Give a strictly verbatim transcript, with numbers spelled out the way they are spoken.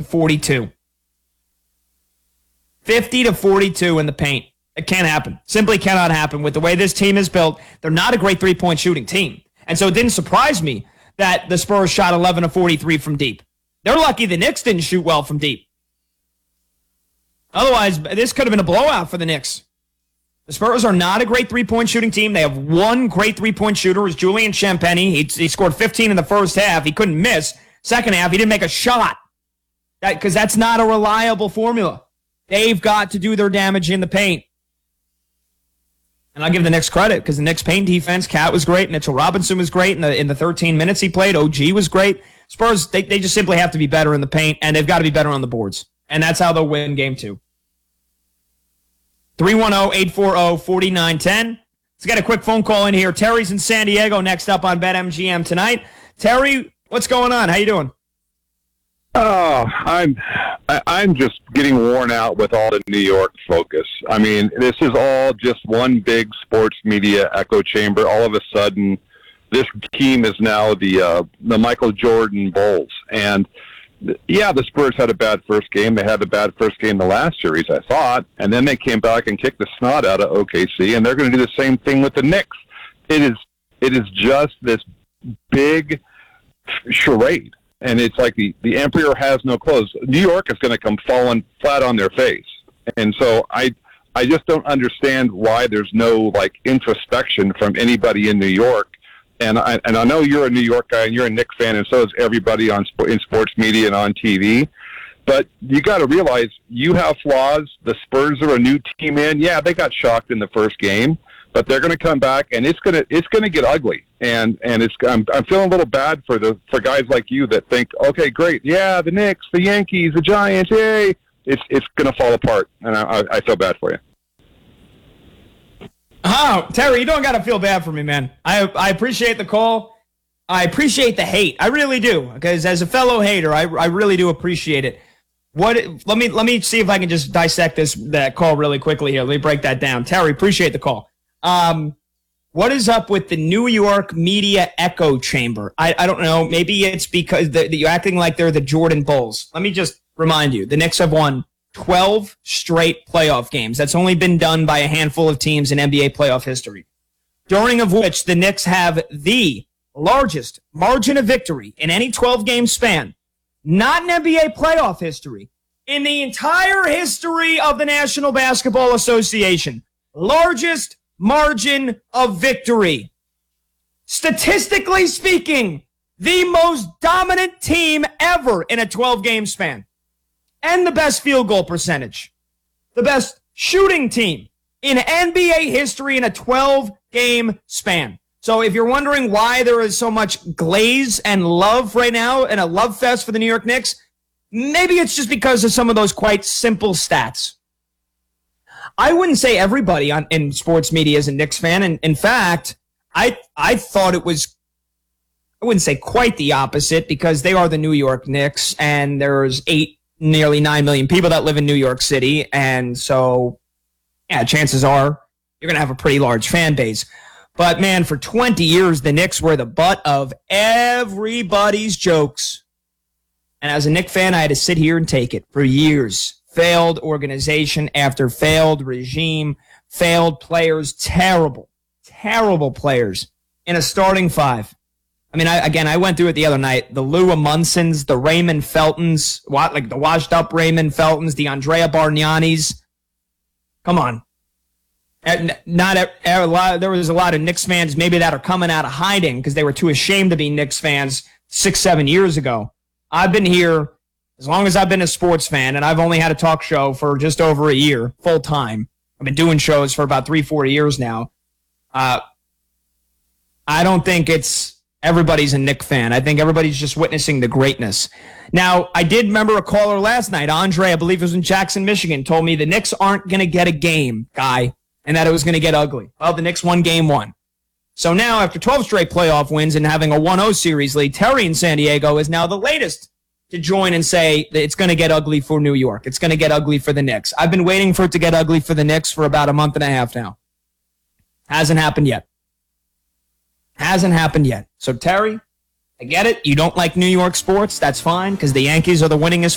forty-two. fifty to forty-two in the paint. It can't happen. Simply cannot happen with the way this team is built. They're not a great three-point shooting team. And so it didn't surprise me that the Spurs shot eleven of forty-three from deep. They're lucky the Knicks didn't shoot well from deep. Otherwise, this could have been a blowout for the Knicks. The Spurs are not a great three-point shooting team. They have one great three-point shooter, is Julian Champagny. He, he scored fifteen in the first half. He couldn't miss. Second half, he didn't make a shot. That because that's not a reliable formula. They've got to do their damage in the paint. And I'll give the Knicks credit because the Knicks paint defense, Cat was great. Mitchell Robinson was great in the in the thirteen minutes he played. O G was great. Spurs, they, they just simply have to be better in the paint, and they've got to be better on the boards. And that's how they'll win game two. three one zero, eight four zero, four nine one zero. Let's get a quick phone call in here. Terry's in San Diego next up on BetMGM tonight. Terry, what's going on? How you doing? Oh, I'm I- I'm just getting worn out with all the New York focus. I mean, this is all just one big sports media echo chamber. All of a sudden, this team is now the uh, the Michael Jordan Bulls. And yeah, the Spurs had a bad first game. They had a bad first game the last series, I thought. And then they came back and kicked the snot out of O K C, and they're going to do the same thing with the Knicks. It is it is just this big charade. And it's like the, the emperor has no clothes. New York is going to come falling flat on their face. And so I I just don't understand why there's no, like, introspection from anybody in New York. And I and I know you're a New York guy and you're a Knicks fan, and so is everybody on in sports media and on T V. But you got to realize you have flaws. The Spurs are a new team in. Yeah, they got shocked in the first game, but they're going to come back, and it's going to it's going to get ugly. And and it's I'm I'm feeling a little bad for the for guys like you that think, okay, great, yeah, the Knicks, the Yankees, the Giants, yay, it's it's going to fall apart, and I I feel bad for you. Oh, Terry, you don't got to feel bad for me, man. I I appreciate the call. I appreciate the hate. I really do, because as a fellow hater, I I really do appreciate it. What? Let me let me see if I can just dissect this that call really quickly here. Let me break that down. Terry, appreciate the call. Um, what is up with the New York media echo chamber? I, I don't know. Maybe it's because the, the, you're acting like they're the Jordan Bulls. Let me just remind you, the Knicks have won twelve straight playoff games. That's only been done by a handful of teams in N B A playoff history, during of which the Knicks have the largest margin of victory in any twelve-game span, not in N B A playoff history, in the entire history of the National Basketball Association. Largest margin of victory. Statistically speaking, the most dominant team ever in a twelve-game span. And the best field goal percentage. The best shooting team in N B A history in a twelve-game span. So if you're wondering why there is so much glaze and love right now and a love fest for the New York Knicks, maybe it's just because of some of those quite simple stats. I wouldn't say everybody on, in sports media is a Knicks fan. And in fact, I I thought it was, I wouldn't say quite the opposite, because they are the New York Knicks, and there's eight, nearly nine million people that live in New York City. And so, yeah, chances are you're going to have a pretty large fan base. But, man, for twenty years, the Knicks were the butt of everybody's jokes. And as a Knicks fan, I had to sit here and take it for years. Failed organization after failed regime, failed players, terrible, terrible players in a starting five. I mean, I, again, I went through it the other night. The Lou Amunsons, the Raymond Feltons, what, like the washed-up Raymond Feltons, the Andrea Bargnanis. Come on. Not a, a lot. There was a lot of Knicks fans maybe that are coming out of hiding because they were too ashamed to be Knicks fans six, seven years ago. I've been here as long as I've been a sports fan, and I've only had a talk show for just over a year, full time. I've been doing shows for about three, four years now. Uh, I don't think it's everybody's a Knicks fan. I think everybody's just witnessing the greatness. Now, I did remember a caller last night, Andre, I believe it was in Jackson, Michigan, told me the Knicks aren't going to get a game, guy, and that it was going to get ugly. Well, the Knicks won game one. So now, after twelve straight playoff wins and having a one oh series lead, Terry in San Diego is now the latest to join and say that it's going to get ugly for New York. It's going to get ugly for the Knicks. I've been waiting for it to get ugly for the Knicks for about a month and a half now. Hasn't happened yet. Hasn't happened yet. So, Terry, I get it. You don't like New York sports. That's fine, because the Yankees are the winningest